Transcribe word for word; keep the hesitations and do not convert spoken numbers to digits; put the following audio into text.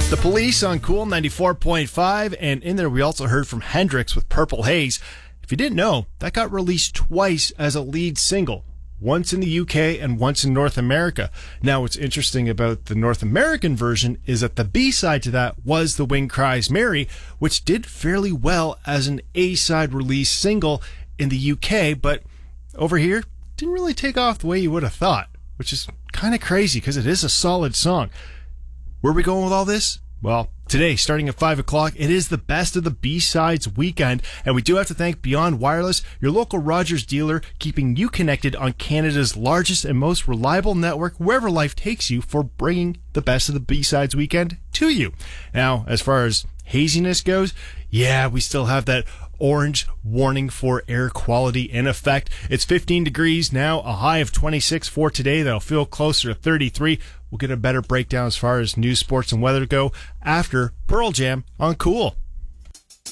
The Police on Cool ninety-four point five, and in there we also heard from Hendrix with Purple Haze. If you didn't know, that got released twice as a lead single, once in the U K and once in North America. Now, what's interesting about the North American version is that the B-side to that was The Wind Cries Mary, which did fairly well as an A-side release single in the U K, but over here, didn't really take off the way you would have thought, which is kind of crazy because it is a solid song. Where are we going with all this? Well, today, starting at five o'clock, it is the Best of the B-Sides weekend, and we do have to thank Beyond Wireless, your local Rogers dealer, keeping you connected on Canada's largest and most reliable network, wherever life takes you, for bringing the Best of the B-Sides weekend to you. Now, as far as haziness goes, yeah, we still have that orange warning for air quality in effect. It's fifteen degrees now, a high of twenty-six for today. That'll feel closer to thirty-three. We'll get a better breakdown as far as news, sports, and weather go after Pearl Jam on Cool.